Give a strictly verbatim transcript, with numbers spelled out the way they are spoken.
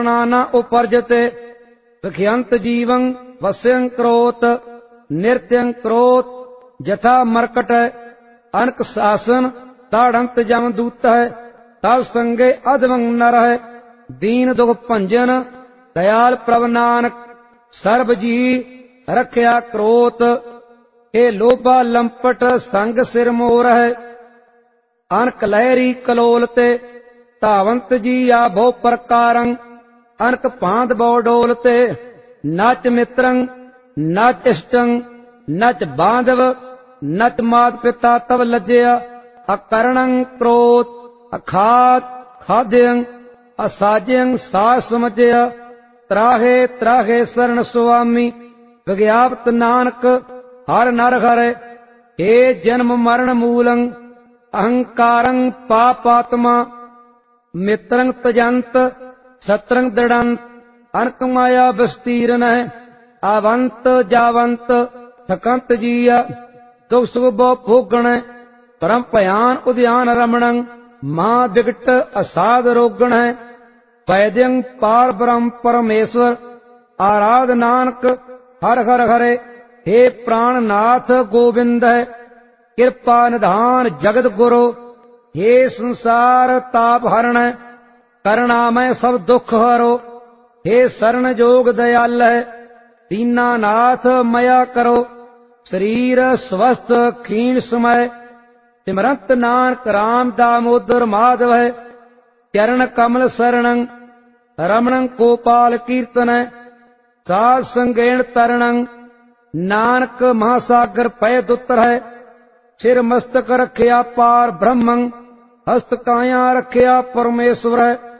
नाना उपर्जते विख्यंत जीवं वस्यं क्रोत नित्यं क्रोत जथा मरकट अनक शासन ताड़ंत जम दूत है तब संगे अधमं नर है दीन दुख भंजन दयाल प्रभ नानक सर्ब जी रखया क्रोत ए लोभा लंपट संग सिर मोर है अनक लहरी कलोलते धावंत जी आ बहु प्रकारं अनक भांत बहु डोलते नच मित्रं नच इष्टं नच बांधव नच मात पिता तब लज्जया अकरणं क्रोध अखात खाद्यं असाज्यं सास समझया त्राहे त्राहे शरण स्वामी विज्ञापत नानक हर नर हरे हे जन्म मरण मूलं अहंकारं पापात्मा मित्रं तजंत शत्रं दृढ़ंत अनक माया विस्तीर्ण है आवंत जावंत थकंत जीया दुख सुख बहु भोगण परम भयान उद्यान रमणं महा विकट असाध रोगण है वैद्यं पार ब्रह्म परमेश्वर आराध नानक हर हर हरे हे प्राणनाथ गोविंद है कृपा निधान जगत गुरु हे संसार ताप हरण करुणामय सब दुख हरो हे शरण जोग दयाल है दीनानाथ मया करो शरीर स्वस्थ क्षीण समय सिमरंत नानक राम दामोदर माधव है चरण कमल शरणं रमणं गोपाल कीर्तन साध संगेण तरणं नानक महासागर पय दुतर है सिर मस्तक रखया पार ब्रह्मं हस्त काया रखया परमेश्वर है